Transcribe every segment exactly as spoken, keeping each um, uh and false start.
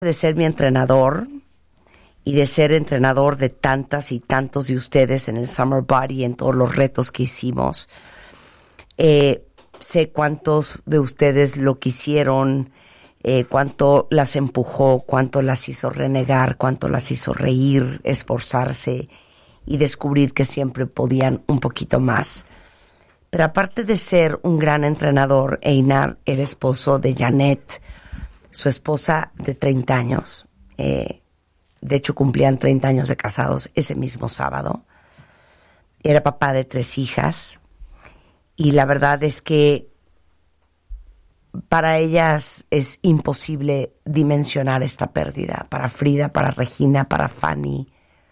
De ser mi entrenador y de ser entrenador de tantas y tantos de ustedes en el Summer Body, en todos los retos que hicimos. Eh, sé cuántos de ustedes lo quisieron, eh, cuánto las empujó, cuánto las hizo renegar, cuánto las hizo reír, esforzarse y descubrir que siempre podían un poquito más. Pero aparte de ser un gran entrenador, Einar era esposo de Janet, su esposa de treinta años. Eh, de hecho, cumplían treinta años de casados ese mismo sábado. Era papá de tres hijas. Y la verdad es que para ellas es imposible dimensionar esta pérdida. Para Frida, para Regina, para Fanny.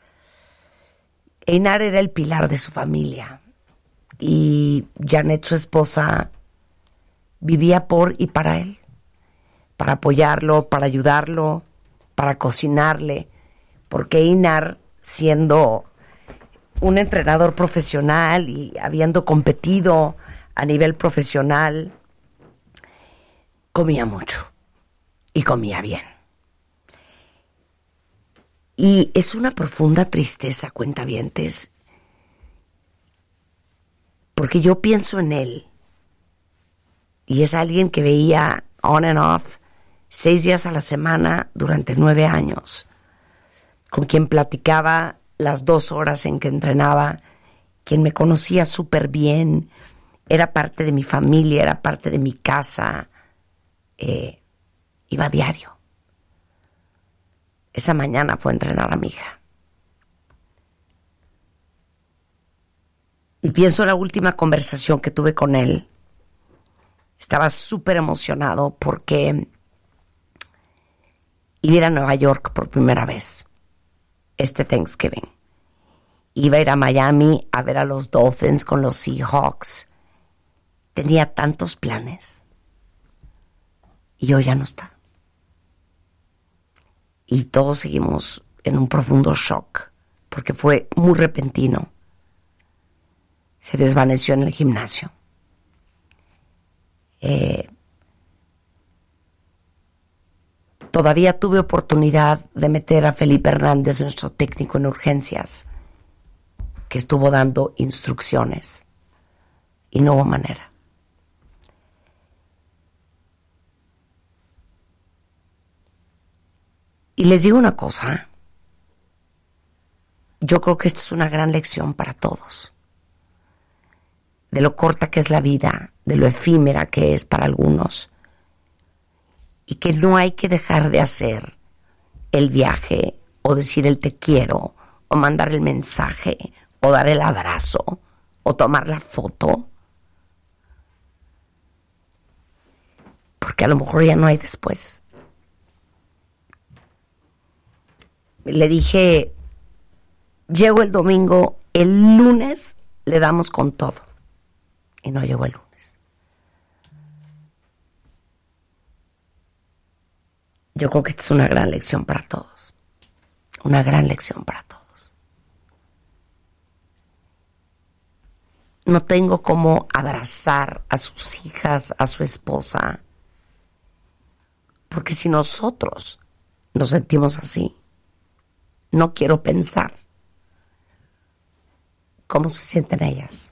Einar era el pilar de su familia. Y Janet, su esposa, vivía por y para él. Para apoyarlo, para ayudarlo, para cocinarle, porque Einar, siendo un entrenador profesional y habiendo competido a nivel profesional, comía mucho y comía bien. Y es una profunda tristeza, cuentavientes, porque yo pienso en él y es alguien que veía on and off seis días a la semana durante nueve años, con quien platicaba las dos horas en que entrenaba, quien me conocía súper bien, era parte de mi familia, era parte de mi casa, eh, iba a diario. Esa mañana fue a entrenar a mi hija. Y pienso en la última conversación que tuve con él. Estaba súper emocionado porque iba a ir a Nueva York por primera vez este Thanksgiving. Iba a ir a Miami a ver a los Dolphins con los Seahawks. Tenía tantos planes. Y hoy ya no está. Y todos seguimos en un profundo shock porque fue muy repentino. Se desvaneció en el gimnasio. Eh... Todavía tuve oportunidad de meter a Felipe Hernández, nuestro técnico en urgencias, que estuvo dando instrucciones. Y no hubo manera. Y les digo una cosa. Yo creo que esta es una gran lección para todos. De lo corta que es la vida, de lo efímera que es para algunos. Y que no hay que dejar de hacer el viaje, o decir el te quiero, o mandar el mensaje, o dar el abrazo, o tomar la foto. Porque a lo mejor ya no hay después. Le dije, llego el domingo, el lunes le damos con todo. Y no llegó el lunes. Yo creo que esta es una gran lección para todos. Una gran lección para todos. No tengo cómo abrazar a sus hijas, a su esposa. Porque si nosotros nos sentimos así, no quiero pensar cómo se sienten ellas.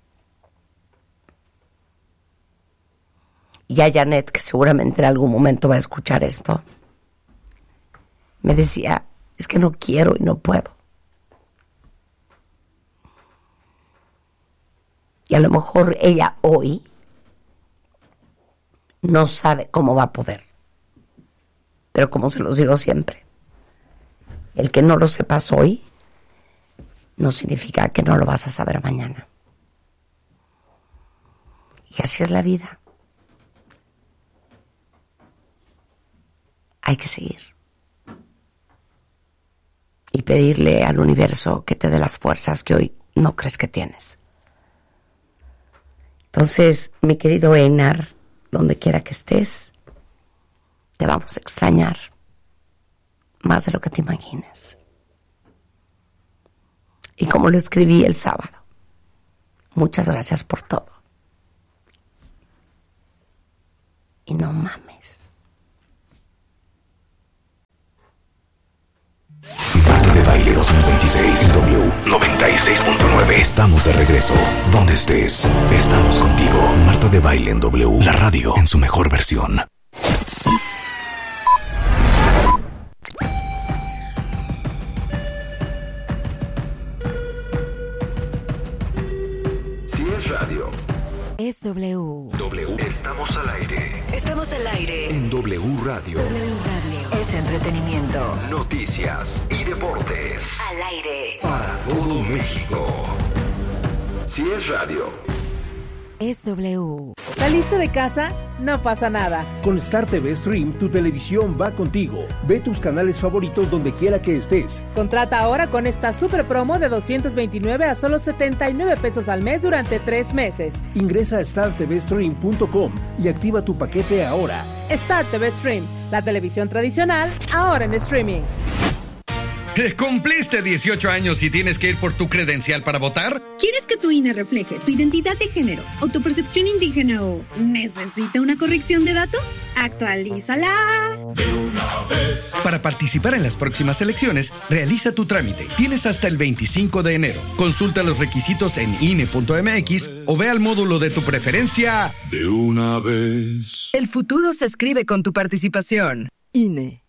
Y a Janet, que seguramente en algún momento va a escuchar esto, me decía, es que no quiero y no puedo. Y a lo mejor ella hoy no sabe cómo va a poder. Pero como se los digo siempre, el que no lo sepas hoy no significa que no lo vas a saber mañana. Y así es la vida. Hay que seguir. Y pedirle al universo que te dé las fuerzas que hoy no crees que tienes. Entonces, mi querido Einar, donde quiera que estés, te vamos a extrañar más de lo que te imagines. Y como lo escribí el sábado, muchas gracias por todo. Y no mames. Marta de Baile dos mil veintiséis, W noventa y seis punto nueve. Estamos de regreso. Donde estés, estamos contigo. Marta de Baile en W, la radio en su mejor versión. Si es radio, es W. W. Estamos al aire. Estamos al aire. En W Radio. W Radio. Es entretenimiento. Noticias y deportes. Al aire. Para todo México. Si es radio, es W. ¿Saliste de casa? No pasa nada. Con Star T V Stream, tu televisión va contigo. Ve tus canales favoritos donde quiera que estés. Contrata ahora con esta super promo de doscientos veintinueve a solo setenta y nueve pesos al mes durante tres meses. Ingresa a star t v stream punto com y activa tu paquete ahora. Star T V Stream, la televisión tradicional, ahora en streaming. ¿Cumpliste dieciocho años y tienes que ir por tu credencial para votar? ¿Quieres que tu I N E refleje tu identidad de género o tu percepción indígena o necesita una corrección de datos? ¡Actualízala! De una vez. Para participar en las próximas elecciones, realiza tu trámite. Tienes hasta el veinticinco de enero. Consulta los requisitos en I N E punto m x o ve al módulo de tu preferencia. De una vez. El futuro se escribe con tu participación. I N E.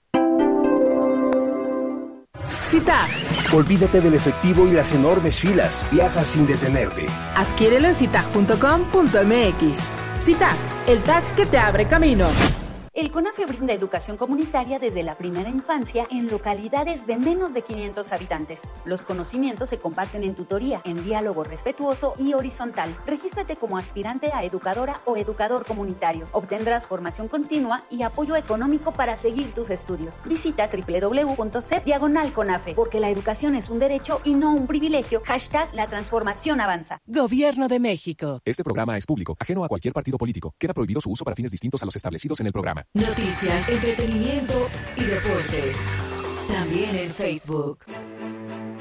Citac. Olvídate del efectivo y las enormes filas. Viaja sin detenerte. Adquiérelo en citac punto com punto m x. Citac, el tag que te abre camino. El CONAFE brinda educación comunitaria desde la primera infancia en localidades de menos de quinientos habitantes. Los conocimientos se comparten en tutoría, en diálogo respetuoso y horizontal. Regístrate como aspirante a educadora o educador comunitario. Obtendrás formación continua y apoyo económico para seguir tus estudios. Visita doble u doble u doble u punto c e p diagonal CONAFE, porque la educación es un derecho y no un privilegio. Hashtag la transformación avanza. Gobierno de México. Este programa es público, ajeno a cualquier partido político. Queda prohibido su uso para fines distintos a los establecidos en el programa. Noticias, entretenimiento y deportes. También en Facebook.